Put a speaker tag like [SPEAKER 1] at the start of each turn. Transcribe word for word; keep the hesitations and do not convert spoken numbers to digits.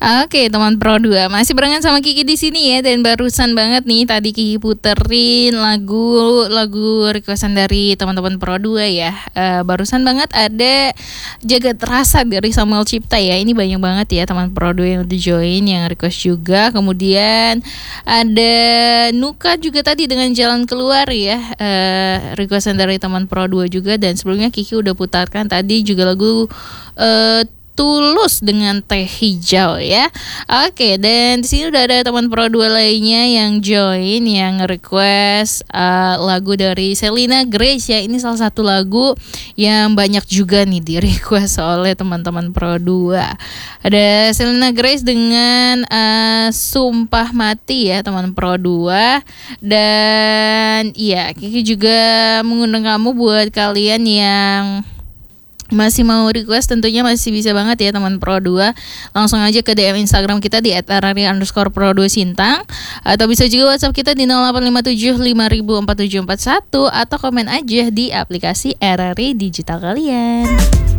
[SPEAKER 1] Oke, teman Pro dua masih barengan sama Kiki di sini ya, dan barusan banget nih tadi Kiki puterin lagu lagu requestan dari teman-teman Pro dua ya. Uh, barusan banget ada Jagat Rasa dari Samuel Cipta ya. Ini banyak banget ya teman Pro dua yang udah join, yang request juga. Kemudian ada Nuka juga tadi dengan Jalan Keluar ya. Uh, requestan dari teman Pro dua juga, dan sebelumnya Kiki udah putarkan tadi juga lagu uh, Tulus dengan Teh Hijau ya. Oke, dan di sini udah ada teman Pro dua lainnya yang join, yang request uh, lagu dari Selena Grace ya. Ini salah satu lagu yang banyak juga nih di request oleh teman-teman Pro dua. Ada Selena Grace dengan uh, Sumpah Mati ya teman Pro dua. Dan iya, Kiki juga mengundang kamu buat kalian yang masih mau request, tentunya masih bisa banget ya teman Pro dua. Langsung aja ke D M Instagram kita di et rari underscore pro dua sintang, atau bisa juga WhatsApp kita di nol delapan lima tujuh lima ribu empat tujuh empat satu, atau komen aja di aplikasi R R I Digital kalian.